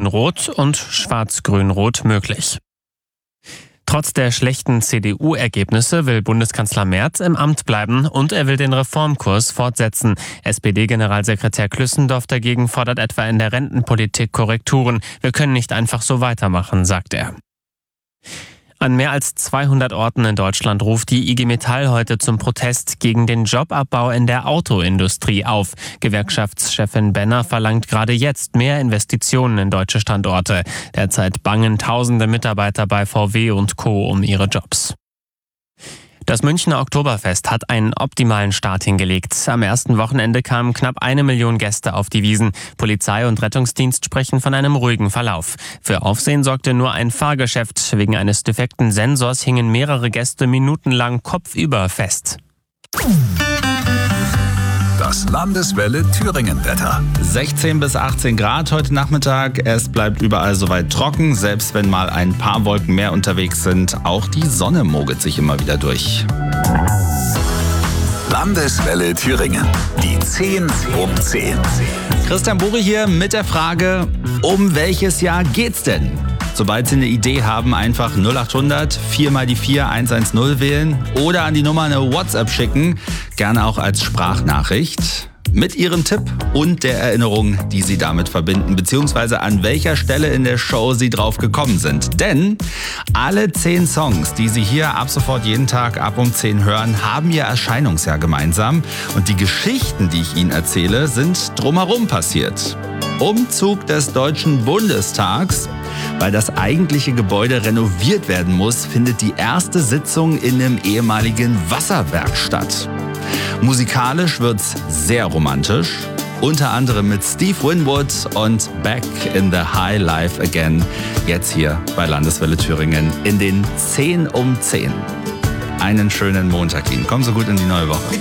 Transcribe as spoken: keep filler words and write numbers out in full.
Grün-Rot und Schwarz-Grün-Rot möglich. Trotz der schlechten C D U-Ergebnisse will Bundeskanzler Merz im Amt bleiben und er will den Reformkurs fortsetzen. S P D-Generalsekretär Klüssendorf dagegen fordert etwa in der Rentenpolitik Korrekturen. Wir können nicht einfach so weitermachen, sagt er. An mehr als zweihundert Orten in Deutschland ruft die I G Metall heute zum Protest gegen den Jobabbau in der Autoindustrie auf. Gewerkschaftschefin Benner verlangt gerade jetzt mehr Investitionen in deutsche Standorte. Derzeit bangen tausende Mitarbeiter bei V W und Co. um ihre Jobs. Das Münchner Oktoberfest hat einen optimalen Start hingelegt. Am ersten Wochenende kamen knapp eine Million Gäste auf die Wiesn. Polizei und Rettungsdienst sprechen von einem ruhigen Verlauf. Für Aufsehen sorgte nur ein Fahrgeschäft. Wegen eines defekten Sensors hingen mehrere Gäste minutenlang kopfüber fest. Das Landeswelle Thüringen-Wetter. sechzehn bis achtzehn Grad heute Nachmittag. Es bleibt überall soweit trocken, selbst wenn mal ein paar Wolken mehr unterwegs sind. Auch die Sonne mogelt sich immer wieder durch. Landeswelle Thüringen. Die zehn um zehn. Christian Buri hier mit der Frage, um welches Jahr geht's denn? Sobald Sie eine Idee haben, einfach null acht hundert vier mal die vier eins eins null wählen oder an die Nummer eine WhatsApp schicken, gerne auch als Sprachnachricht. Mit Ihrem Tipp und der Erinnerung, die Sie damit verbinden, beziehungsweise an welcher Stelle in der Show Sie drauf gekommen sind. Denn alle zehn Songs, die Sie hier ab sofort jeden Tag ab um zehn hören, haben Ihr Erscheinungsjahr gemeinsam. Und die Geschichten, die ich Ihnen erzähle, sind drumherum passiert. Umzug des Deutschen Bundestags. Weil das eigentliche Gebäude renoviert werden muss, findet die erste Sitzung in einem ehemaligen Wasserwerk statt. Musikalisch wird's sehr romantisch, unter anderem mit Steve Winwood und Back in the High Life Again, jetzt hier bei Landeswelle Thüringen in den zehn um zehn. Einen schönen Montag Ihnen. Kommen Sie gut in die neue Woche.